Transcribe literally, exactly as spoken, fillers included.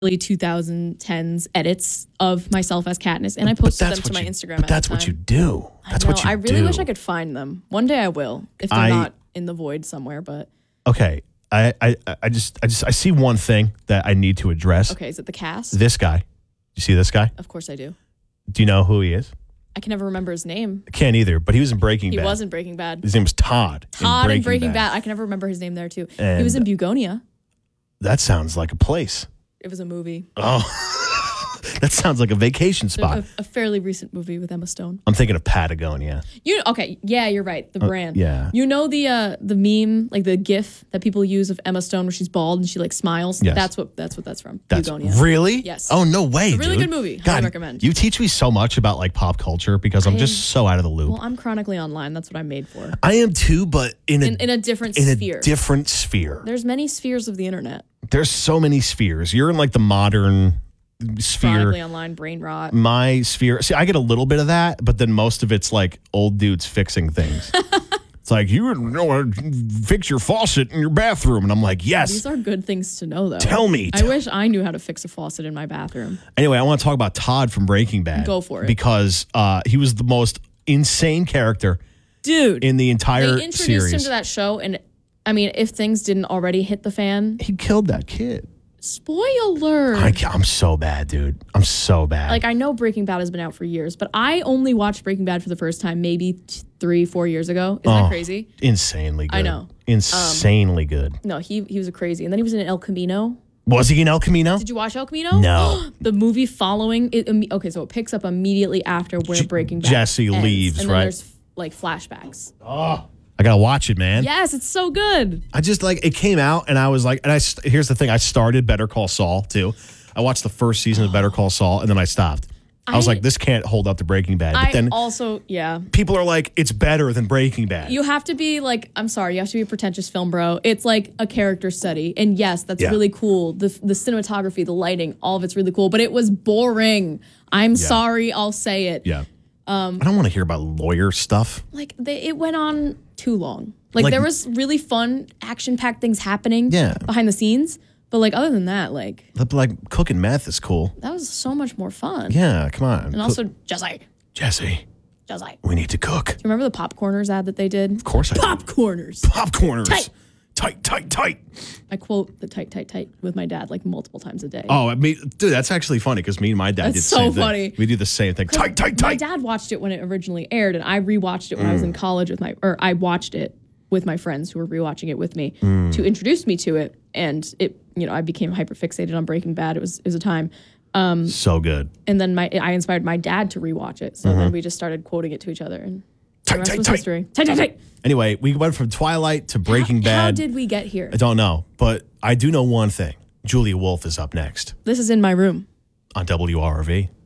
early twenty tens edits of myself as Katniss, and I posted them to my you, Instagram. But at that's the what time. you do. That's I know, what you I really do. wish I could find them. One day I will, if they're I- not in the void somewhere. But Okay, I, I, I just, I just, I see one thing that I need to address. okay, is it the cast? This guy. You see this guy? Of course I do. Do you know who he is? I can never remember his name. I can't either, but he was in Breaking He Bad. was in Breaking Bad. His name was Todd. Todd in in Breaking Bad. I can never remember his name there too. he And- was in Bugonia. That sounds like a place. It was a movie. Oh, that sounds like a vacation A, spot. a, a fairly recent movie with Emma Stone. I'm thinking of Patagonia. You okay? Yeah, you're right. The brand. Uh, yeah. You know the uh, the meme, like the GIF that people use of Emma Stone where she's bald and she like smiles. Yes. That's what that's what that's from. That's Bugonia. really? Yes. Oh, no way, It's a really dude. good movie. God, Highly recommend. You teach me so much about like pop culture because I'm I just am- so out of the loop. Well, I'm chronically online. That's what I'm made for. I am too, but in a In, in a different in sphere. a different sphere. There's many spheres of the internet. There's so many spheres. You're in like the modern sphere. Chronically online, brain rot. My sphere. See, I get a little bit of that, but then most of it's like old dudes fixing things. It's like, you know how to fix your faucet in your bathroom. And I'm like, yes. These are good things to know, though. Tell me. I wish I knew how to fix a faucet in my bathroom. Anyway, I want to talk about Todd from Breaking Bad. Go for it. Because uh, he was the most insane character Dude. in the entire They introduced series. him to that show, and I mean, if things didn't already hit the fan, He killed that kid. spoiler. I, I'm so bad, dude. I'm so bad. Like, I know Breaking Bad has been out for years, but I only watched Breaking Bad for the first time maybe t- three, four years ago. Isn't Oh. that crazy? Insanely good. I know. Insanely good. No, he he was a crazy. And then he was in El Camino. Was he in El Camino? Did you watch El Camino? No. The movie following it. imme- Okay, so it picks up immediately after where J- Breaking Bad Jesse ends, leaves, and then right? There's like flashbacks. I gotta watch it, man. Yes, it's so good. I just like it came out, and I was like, and I st- here's the thing: I started Better Call Saul too. I watched the first season of Better Call Saul, and then I stopped. I, was I- like, this can't hold up to Breaking Bad. But I then also, yeah. people are like, it's better than Breaking Bad. You have to be like, I'm sorry, you have to be a pretentious film bro. It's like a character study. And yes, that's Yeah. really cool. The the cinematography, the lighting, all of it's really cool, but it was boring. I'm sorry, I'll say it. yeah. Um, I don't want to hear about lawyer stuff. Like they, it went on too long. Like, Like- there was really fun, action-packed things happening Yeah. behind the scenes. But like other than that, like But, Like cooking meth is cool. that was so much more fun. Yeah, come on. And also Jesse. Jesse, Jesse. we need to cook. Do you remember the Popcorners ad that they did? Of course I do. Popcorners. Popcorners. Tight. tight, tight, tight. I quote the tight, tight, tight with my dad like multiple times a day. Oh, I mean, dude, that's actually funny because me and my dad That's did the so same funny. thing. We do the same thing. Tight, tight, My tight. dad watched it when it originally aired, and I rewatched it when I was in college with my, or I watched it with my friends who were rewatching it with me to introduce me to it, and it, you know, I became hyper fixated on Breaking Bad. It was it was a time, So good. and then my I inspired my dad to rewatch it, so then we just started quoting it to each other, and the Tight, rest tight, was tight. history. Tight, tight, tight. Anyway, we went from Twilight to Breaking how, Bad. How did we get here? I don't know, but I do know one thing. Julia Wolf is up next This is in my room. on W R V.